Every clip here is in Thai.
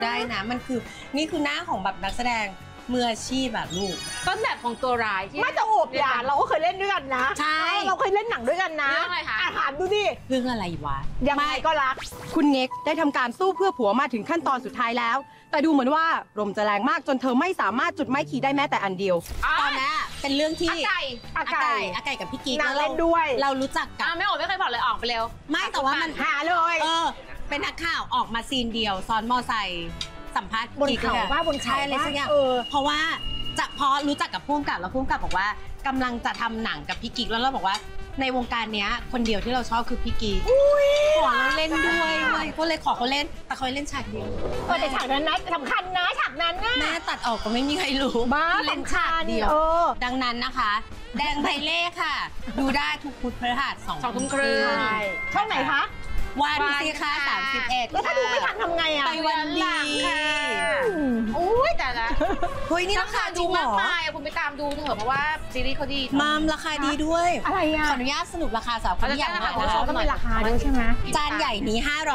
ได้นะมันคือนี่คือหน้าของแบบนักแสดงมืออาชีพแบบลูกต้นแบบของตัวร้ายที่ไม่จะโอบอย่าเราก็เคยเล่นด้วยกันนะใช่เราเคยเล่นหนังด้วยกันนะเรื่องอะไรคะถามดูดิเรื่องอะไรวะยังไงก็รักคุณเง็กได้ทำการสู้เพื่อผัวมาถึงขั้นตอนสุดท้ายแล้วแต่ดูเหมือนว่าลมจะแรงมากจนเธอไม่สามารถจุดไม้ขีดได้แม้แต่อันเดียวตอนนั้นเป็นเรื่องที่อาไก่กับพี่กิ๊กนางเล่นด้วยเรารู้จักกันไม่ออกไม่เคยบอกเลยออกไปเร็วไม่แต่ว่ามันหาเลยเป็นนักข่าวออกมาซีนเดียวซ้อนมอไซค์สัมภาษณ์บนเขาว่าบนเขาอะไรสักอย่างเพราะว่าพอรู้จักกับผู้กำกับแล้วผู้กำกับบอกว่ากำลังจะทำหนังกับพี่กิ๊กแล้วเราบอกว่าในวงการเนี้ยคนเดียวที่เราชอบคือพี่กิ๊กขอเราเล่นด้วยก็เลยขอเขาเล่นแต่เขาเล่นฉากเดียวแต่ฉากนั้นนะสำคัญนะฉากนั้นนะแม่ตัดออกก็ไม่มีใครรู้บ้าเล่นฉากเดียวดังนั้นนะคะแดงไพเล่ค่ะดูได้ทุกพุธพฤหัส2 ทุ่มครึ่งช่องไหนคะวันสิคะ31 แล้วถ้าดูไม่ทันทำไงอ่ะไปวันดีอุ้ยแต่ละเฮ้ยนี่ราคาดูมากมายคุณไปตามดูเถอะเพราะว่าซีรีส์เขาดีมามราคาดีด้วยอะไรอ่ะขออนุญาตสรุปราคาสำหรับคนที่อยากมาก็มีราคาด้วยใช่ไหมจานใหญ่นี้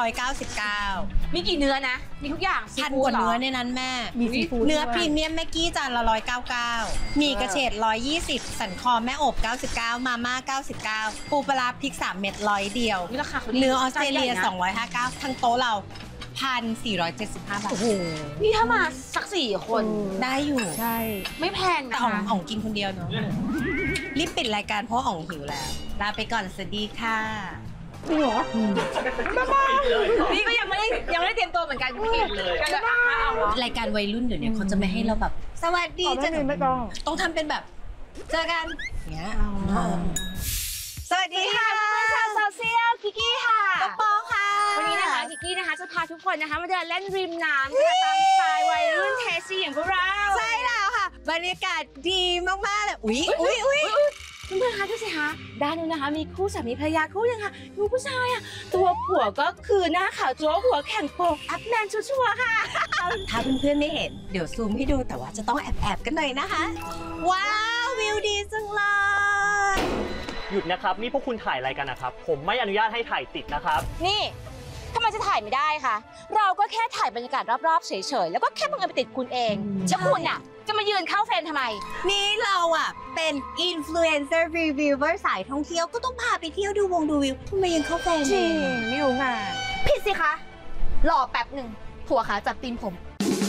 599 มีกี่เนื้อนะมีทุกอย่างพันกว่าเนื้อในนั้นแม่เนื้อพรีเมียมแม็กกี้จานละ199มีกระเฉด120สันคอแม่อบ99มาม่า99ปูปลาพริก3เม็ด100เดียวเนื้อออสเตรเลีย259ทั้งโต๊ะเรา1,475 บาทโอ้โหนี่ถ้ามาสัก4 คนได้อยู่ใช่ไม่แพงนะแต่อ๋องกินคนเดียวเนาะรีบปิดรายการเพราะอ๋องหิวแล้วลาไปก่อนสวัสดีค่ะนี่หรอนี่ก็ยังไม่ได้เตรียมตัวเหมือนกันพี่ก็จะเอารายการวัยรุ่นเดี๋ยวนี้เขาจะไม่ให้เราแบบสวัสดีจะไม่ต้องทำเป็นแบบเจอกันเงี้ยสวัสดีค่ะเพื่อนชาวโซเชียลกิกกี้ค่ะป๊อปอค่ะวันนี้นะคะกิกกี้นะคะจะพาทุกคนนะคะมาเดินเล่นริมน้ำค่ะตามสไตล์วัยรุ่นเทซี่อย่างพวกเราใช่แล้วค่ะบรรยากาศดีมากๆเลยอุ๊ยเพื่อนๆคะดูสิคะด้านนู้นนะคะมีคู่สามีภรรยาคู่นึงค่ะดูผู้ชายอ่ะตัวผัวก็คือหน้าขาวจั๊วหัวแข็งโป๊กอัพแมนชัวร์ค่ะถ้าเพื่อนๆไม่เห็นเดี๋ยวซูมให้ดูแต่ว่าจะต้องแอบกันหน่อยนะคะว้าววิวดีจังเลยหยุดนะครับนี่พวกคุณถ่ายอะไรกันนะครับผมไม่อนุญาตให้ถ่ายติดนะครับนี่ทำไมจะถ่ายไม่ได้คะเราก็แค่ถ่ายบรรยากาศรอบๆเฉยๆแล้วก็แค่บังเอิญไปติดคุณเองแล้วคุณน่ะจะมายืนเข้าเฟรมทำไมนี่เราอ่ะเป็นอินฟลูเอนเซอร์รีวิวเวอร์สายท่องเที่ยวก็ต้องพาไปเที่ยวดูวิวทำไมยังเข้าเฟรมจริงไม่รู้งานผิดสิคะรอแป๊บหนึ่งผัวขาจับตีนผม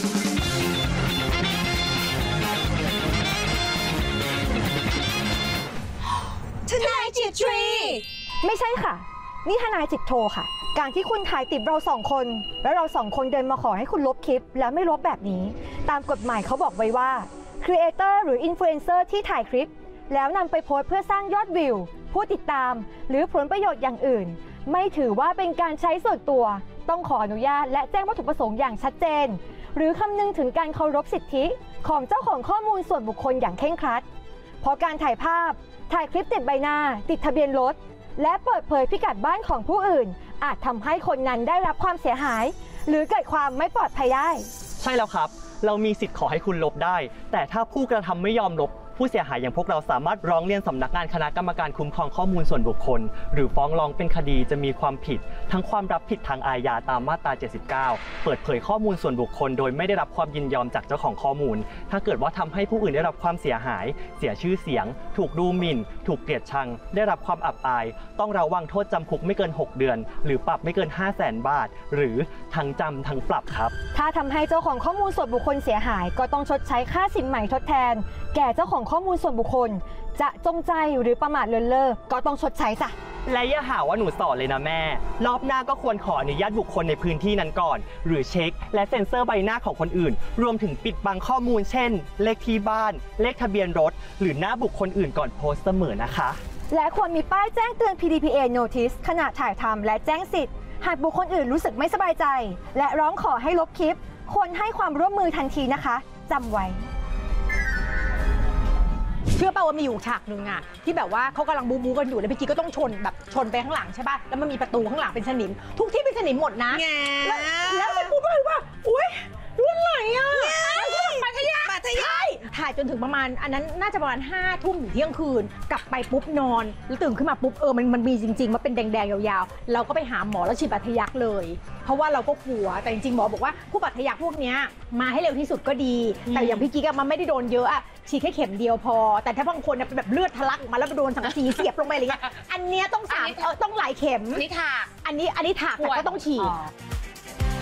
ทนายจิตทรีไม่ใช่ค่ะนี่ทนายจิตโทค่ะการที่คุณถ่ายติดเรา2 คนแล้วเรา2 คนเดินมาขอให้คุณลบคลิปแล้วไม่ลบแบบนี้ตามกฎหมายเขาบอกไว้ว่าครีเอเตอร์หรืออินฟลูเอนเซอร์ที่ถ่ายคลิปแล้วนำไปโพสต์เพื่อสร้างยอดวิวผู้ติดตามหรือผลประโยชน์อย่างอื่นไม่ถือว่าเป็นการใช้ส่วนตัวต้องขออนุญาตและแจ้งวัตถุประสงค์อย่างชัดเจนหรือคำนึงถึงการเคารพสิทธิของเจ้าของข้อมูลส่วนบุคคลอย่างเคร่งครัดเพราะการถ่ายภาพถ่ายคลิปติดใบหน้าติดทะเบียนรถและเปิดเผยพิกัดบ้านของผู้อื่นอาจทำให้คนนั้นได้รับความเสียหายหรือเกิดความไม่ปลอดภัยได้ใช่แล้วครับเรามีสิทธิ์ขอให้คุณลบได้แต่ถ้าผู้กระทำไม่ยอมลบผู้เสียหายอย่างพวกเราสามารถร้องเรียนสำนักงานคณะกรรมการคุ้มครองข้อมูลส่วนบุคคลหรือฟ้องร้องเป็นคดีจะมีความผิดทั้งความรับผิดทางอาญาตามมาตรา79เปิดเผยข้อมูลส่วนบุคคลโดยไม่ได้รับความยินยอมจากเจ้าของข้อมูลถ้าเกิดว่าทำให้ผู้อื่นได้รับความเสียหายเสียชื่อเสียงถูกดูหมิ่นถูกเกลียดชังได้รับความอับอายต้องระวังโทษจำคุกไม่เกิน6 เดือนหรือปรับไม่เกิน 500,000 บาทหรือทั้งจำทั้งปรับครับถ้าทำให้เจ้าของข้อมูลส่วนบุคคลเสียหายก็ต้องชดใช้ค่าสินใหม่ทดแทนแก่เจ้าของข้อมูลส่วนบุคคลจะจงใจหรือประมาทเลินเล่อก็ต้องชดใช้จ้ะและอย่าหาว่าหนูสอนเลยนะแม่รอบหน้าก็ควรขออนุญาตบุคคลในพื้นที่นั้นก่อนหรือเช็คและเซ็นเซอร์ใบหน้าของคนอื่นรวมถึงปิดบังข้อมูลเช่นเลขที่บ้านเลขทะเบียนรถหรือหน้าบุคคลอื่นก่อนโพสต์เสมอนะคะและควรมีป้ายแจ้งเตือน PDPA Notice ขณะถ่ายทำและแจ้งสิทธิ์หากบุคคลอื่นรู้สึกไม่สบายใจและร้องขอให้ลบคลิปควรให้ความร่วมมือทันทีนะคะจำไว้เชื่อป่าวว่ามีอยู่ฉากหนึ่งอะที่แบบว่าเขากำลังบูกันอยู่แล้วพี่กิ๊กก็ต้องชนไปข้างหลังใช่ป่ะแล้วมันมีประตูข้างหลังเป็นสนิมทุกที่เป็นสนิมหมดนะแล้วเสร็จปุ๊บก็เลยว่าอุ้ยรุ่นไหนอะปัทยาถ่ายจนถึงประมาณอันนั้นน่าจะประมาณ5 ทุ่มถึงเที่ยงคืนกลับไปปุ๊บนอนแล้วตื่นขึ้นมาปุ๊บมันมีจริงๆมันเป็นแดงๆยาวๆเราก็ไปหาหมอแล้วฉีดบาดทะยักเลย เพราะว่าเราก็กลัวแต่จริงๆหมอบอกว่าผู้บาดทะยักพวกนี้มาให้เร็วที่สุดก็ดีแต่อย่างพี่กิ๊กมันไม่ได้โดนเยอะอะฉีดแค่เข็มเดียวพอแต่ถ้าบางคนเป็นแบบเลือดทะลักออกมาแล้วไปโดนสังกะสีเสียบลงไปอะไรเงี้ยอันเนี้ยต้องต้องหลายเข็มนี่ถากอันนี้ถากแต่ก็ต้องฉีด